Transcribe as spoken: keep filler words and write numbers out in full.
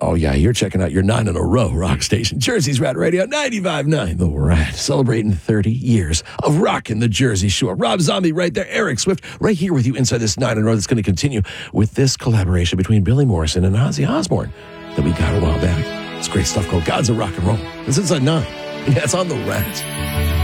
Oh, yeah, you're checking out your nine in a row rock station, Jersey's Rat Radio, ninety-five point nine The Rat, celebrating thirty years of rocking the Jersey Shore. Rob Zombie right there, Eric Swift right here with you inside this nine in a row that's going to continue with this collaboration between Billy Morrison and Ozzy Osbourne that we got a while back. It's great stuff called Gods of Rock and Roll. It's inside nine. Yeah, it's on The Rat.